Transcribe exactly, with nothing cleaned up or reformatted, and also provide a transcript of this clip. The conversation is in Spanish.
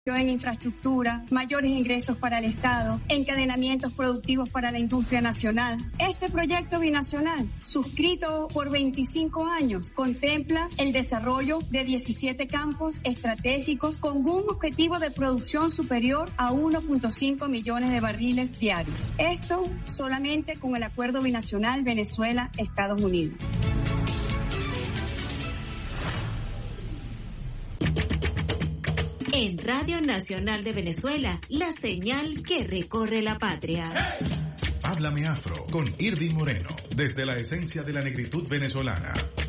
en infraestructura, mayores ingresos para el Estado, encadenamientos productivos para la industria nacional. Este proyecto binacional, suscrito por veinticinco años, contempla el desarrollo de diecisiete campos estratégicos con un objetivo de producción superior a uno punto cinco millones de barriles diarios. Esto solamente con el acuerdo binacional Venezuela-Estados Unidos. En Radio Nacional de Venezuela, la señal que recorre la patria. ¡Hey! Háblame Afro con Irving Moreno, desde la esencia de la negritud venezolana.